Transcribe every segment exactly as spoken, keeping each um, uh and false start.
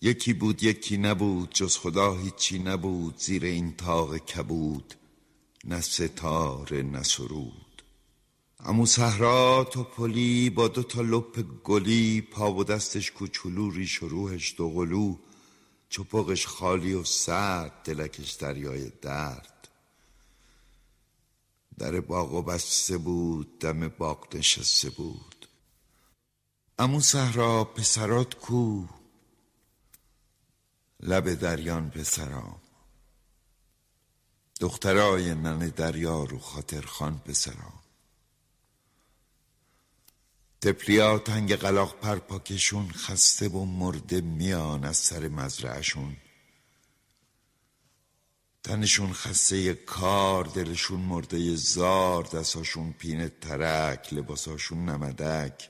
یکی بود یکی نبود، جز خدا هیچی نبود. زیر این طاق کبود نه ستاره نه سرود. عمو صحرا توپلی با دو تا لپ گلی، پا و دستش کوچولو، ریش و روحش دوقلو، چپقش خالی و سرد، دلکش دریای درد. در باغ و بسته بود، دم باغ نشسته بود. عمو صحرا پسرات کو؟ لب دریان پسرام، دخترای ننه دریا رو خاطر خان پسرام. طفلیا تنگ قلاق پر پاکشون، خسته و مرده میان از سر مزرعشون. تنشون خسته کار، دلشون مرده زار، دستاشون پینه ترک، لباساشون نمدک،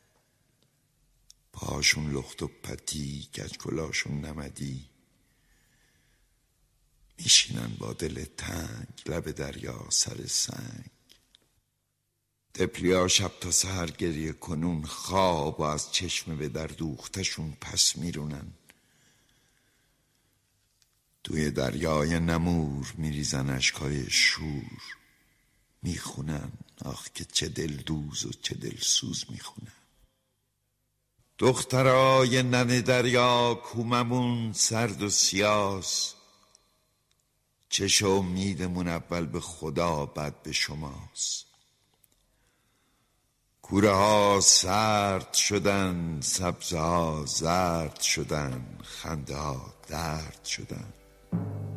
پاشون لخت و پتی، کچکلاشون نمدی. میشینن با دل تنگ لب دریا سر سنگ. طفلیا شب تا سحر گریه کنون، خواب و از چشم به در دوختشون پس میرونن. توی دریای نمور میریزن اشکای شور، میخونن آخ که چه دل دوز و چه دل سوز میخونن. دخترای ننه دریا کوممون سرد و سیاس، چش و امیدمون اول به خدا بعد به شماست. کوره ها سرد شدن، سبزه ها زرد شدن، خنده ها درد شدن.